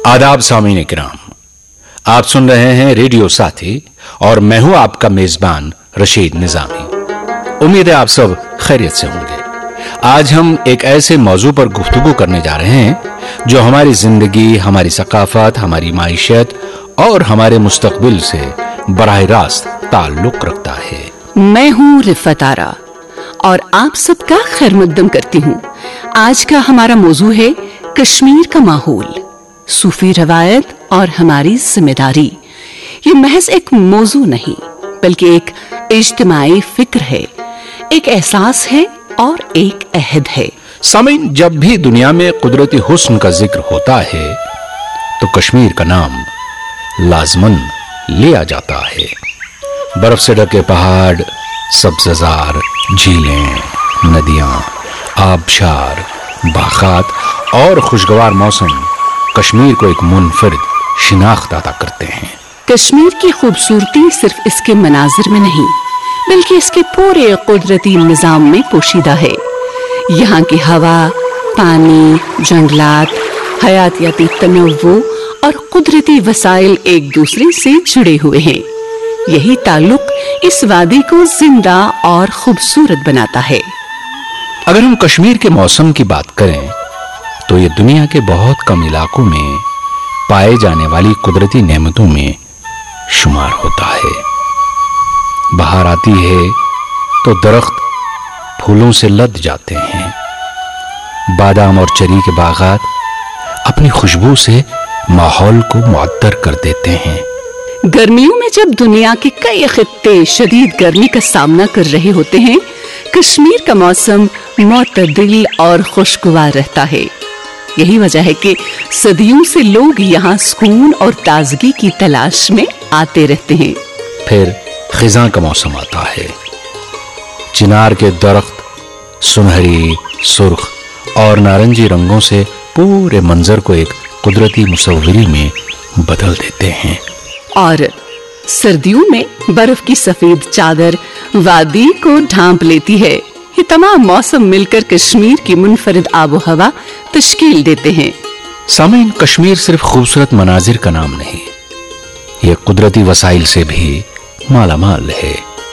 आदाब सामीन किराम, आप सुन रहे हैं रेडियो साथी और मैं हूं आपका मेजबान रशीद निजामी। उम्मीद है आप सब खैरियत से होंगे। आज हम एक ऐसे मौजू पर गुफ्तगू करने जा रहे हैं जो हमारी जिंदगी, हमारी सकाफत, हमारी माइशत और हमारे मुस्तकबिल से बराह रास्त ताल्लुक रखता है। मैं हूं रिफत आरा और आप सबका खैर मकदम करती हूं। आज का हमारा मौजू है कश्मीर का माहौल, सूफी रवायत और हमारी जिम्मेदारी। ये महज एक मौजू नहीं बल्कि एक इज्तिमाई फिक्र है, एक एहसास है और एक अहद है। सामीन, जब भी दुनिया में कुदरती हुस्न का जिक्र होता है तो कश्मीर का नाम लाजमन लिया जाता है। बर्फ से ढके पहाड़, सब्ज़ार, झीलें, नदियां, आबशार, बागात और खुशगवार मौसम कश्मीर को एक मुनफरिद शिनाख्त अता करते हैं। कश्मीर की खूबसूरती सिर्फ इसके मनाजिर में नहीं बल्कि इसके पूरे कुदरती निजाम में पोशीदा है। यहाँ की हवा, पानी, जंगलात, हयातियाती तनव्वु और कुदरती वसाइल एक दूसरे से जुड़े हुए हैं। यही ताल्लुक इस वादी को जिंदा और खूबसूरत बनाता है। अगर हम कश्मीर के मौसम की बात करें तो ये दुनिया के बहुत कम इलाकों में पाए जाने वाली कुदरती नेमतों में शुमार होता है। बहार आती है तो दरख्त फूलों से लद जाते हैं। बादाम और चेरी के बागात अपनी खुशबू से माहौल को मुअत्तर कर देते हैं। गर्मियों में जब दुनिया के कई खित्ते शदीद गर्मी का सामना कर रहे होते हैं, कश्मीर का मौसम मुतदिल और खुशगवार रहता है। यही वजह है कि सदियों से लोग यहाँ सुकून और ताजगी की तलाश में आते रहते हैं। फिर खिज़ां का मौसम आता है। चिनार के दरख्त सुनहरी, सुर्ख और नारंगी रंगों से पूरे मंजर को एक कुदरती मुसव्वरी में बदल देते हैं। और सर्दियों में बर्फ की सफेद चादर वादी को ढांप लेती है। ये तमाम मौसम मिलकर कश्मीर की मुनफरिद आबो हवा तश्कील देते हैं। सामीन, कश्मीर सिर्फ खूबसूरत मनाजिर का नाम नहीं, ये कुदरती वसाइल से भी मालामाल है।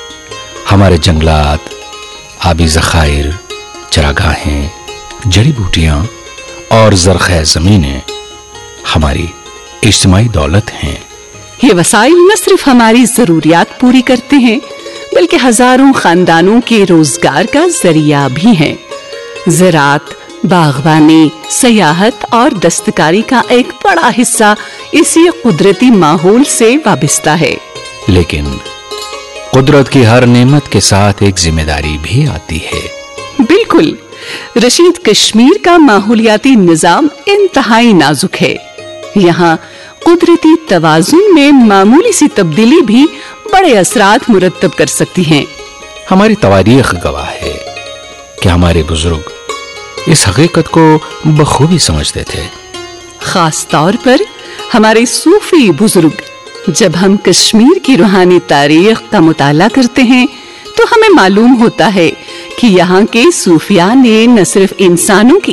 हमारे जंगलात, आबी ज़खायर, चरागाहें, जड़ी बूटियां और ज़रख़ैज़ ज़मीनें हमारी इज्तिमाई दौलत हैं। ये वसाइल न सिर्फ हमारी जरूरियात पूरी करते हैं बल्कि हजारों खानदानों के रोजगार का जरिया भी हैं। ज़राअत, बागवानी, सयाहत और दस्तकारी का एक बड़ा हिस्सा इसी कुदरती माहौल से वाबिस्ता है। लेकिन कुदरत की हर नेमत के साथ एक जिम्मेदारी भी आती है। बिल्कुल रशीद, कश्मीर का माहौलियाती निजाम इंतहाई नाजुक है। यहाँ कुदरती तवाज़ुन में मामूली सी तब्दीली भी बड़े असरात मुरत्तब कर सकती हैं। हमारी तवारीख गवाह है कि हमारे बुजुर्ग इस हकीकत को बखूबी समझते थे। खास तौर पर हमारे सूफी बुजुर्ग। जब हम कश्मीर की रूहानी तारीख का मुताला करते हैं तो हमें मालूम होता है कि यहाँ के सूफिया ने न सिर्फ इंसानों की